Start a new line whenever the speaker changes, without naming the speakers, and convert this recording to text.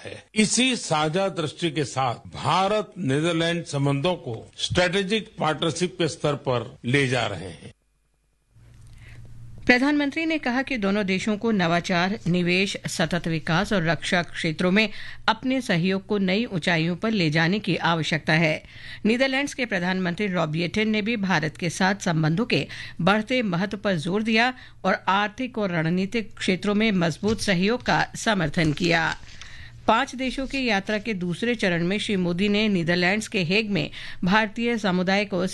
है। इसी साझा दृष्टि के साथ भारत नीदरलैंड संबंधों को स्ट्रेटेजिक पार्टनरशिप के स्तर पर ले जा रहे हैं।
प्रधानमंत्री ने कहा कि दोनों देशों को नवाचार, निवेश, सतत विकास और रक्षा क्षेत्रों में अपने सहयोग को नई ऊंचाइयों पर ले जाने की आवश्यकता है। नीदरलैंड्स के प्रधानमंत्री रॉब येटेन ने भी भारत के साथ संबंधों के बढ़ते महत्व पर जोर दिया और आर्थिक और रणनीतिक क्षेत्रों में मजबूत सहयोग का समर्थन किया। 5 देशों की यात्रा के दूसरे चरण में श्री मोदी ने नीदरलैंड्स के हेग में भारतीय समुदाय को